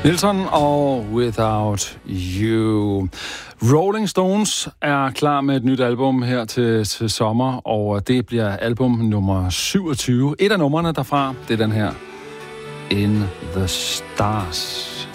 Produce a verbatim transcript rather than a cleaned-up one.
Nilsson og Without You. Rolling Stones er klar med et nyt album her til, til sommer, og det bliver album nummer syvogtyve. Et af numrene derfra, det er den her, In the Stars.